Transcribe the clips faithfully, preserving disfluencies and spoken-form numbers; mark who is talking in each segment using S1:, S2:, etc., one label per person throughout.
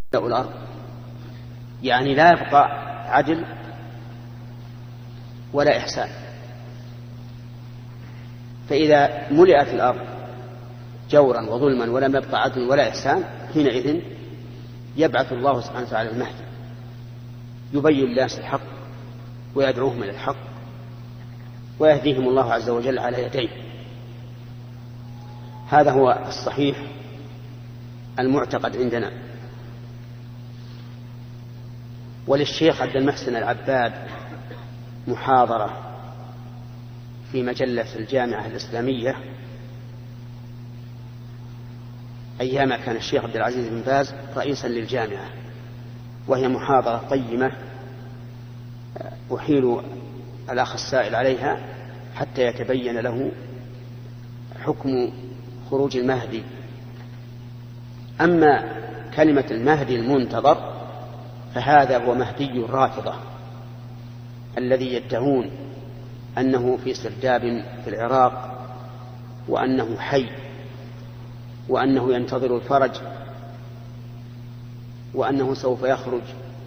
S1: الأرض، يعني لا يبقى عدل ولا إحسان. فإذا ملئت الأرض جورا وظلما ولم يبقى عدل ولا إحسان، حينئذ يبعث الله سبحانه وتعالى المهدي يبين الناس الحق ويدعوهم إلى الحق ويهديهم الله عز وجل على يديه. هذا هو الصحيح المعتقد عندنا. وللشيخ عبد المحسن العباد محاضرة في مجلة الجامعة الإسلامية أيام كان الشيخ عبد العزيز بن باز رئيسا للجامعة، وهي محاضرة قيمة أحيل الأخ السائل عليها حتى يتبين له حكم خروج المهدي. أما كلمة المهدي المنتظر فهذا هو مهدي الرافضة الذي يدعون أنه في سرداب في العراق وأنه حي وأنه ينتظر الفرج وأنه سوف يخرج.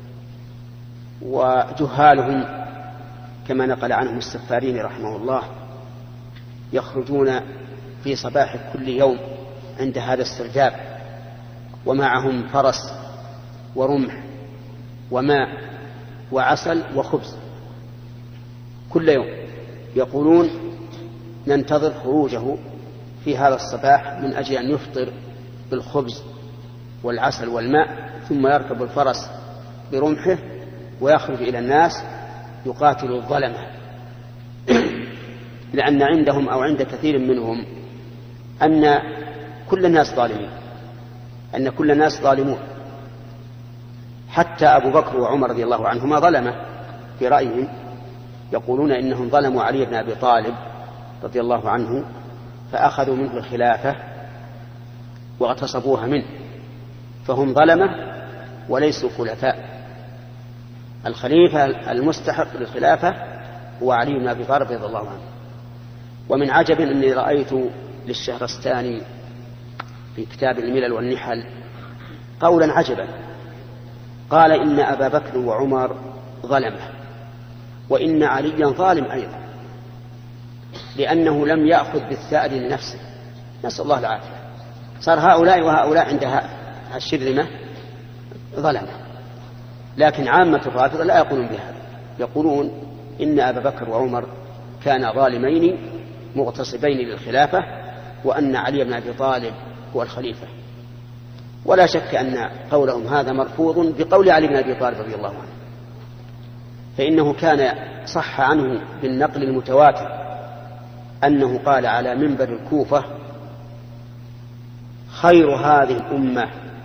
S1: وجهالهم كما نقل عنهم السفارين رحمه الله يخرجون في صباح كل يوم عند هذا السرداب ومعهم فرس ورمح وماء وعسل وخبز كل يوم، يقولون ننتظر خروجه في هذا الصباح من أجل أن يفطر بالخبز والعسل والماء، ثم يركب الفرس برمحه ويخرج إلى الناس يقاتل الظلمة. لأن عندهم أو عند كثير منهم أن كل الناس ظالمين، أن كل الناس ظالمون، حتى أبو بكر وعمر رضي الله عنهما ظلمة في رأيهم، يقولون إنهم ظلموا علي بن أبي طالب رضي الله عنه فأخذوا منه الخلافة واغتصبوها منه، فهم ظلمة وليسوا خلفاء. الخليفة المستحق للخلافة هو علي بن أبي طالب رضي الله عنه. ومن عجب أني رأيت للشهرستاني في كتاب الملل والنحل قولا عجبا، قال إن أبا بكر وعمر ظلمة وإن عليا ظالم أيضا، لأنه لم يأخذ بالثأر لنفسه، نسأل الله العافية. صار هؤلاء وهؤلاء عندها الشرذمة ظلمة، لكن عامة الرافضة لا يقولون بهذا، يقولون إن أبا بكر وعمر كانا ظالمين مغتصبين للخلافة وأن علي بن أبي طالب هو الخليفة. ولا شك أن قولهم هذا مرفوض بقول علي بن أبي طالب رضي الله عنه، فإنه كان صح عنه بالنقل المتواتر أنه قال على منبر الكوفة: خير هذه الأمة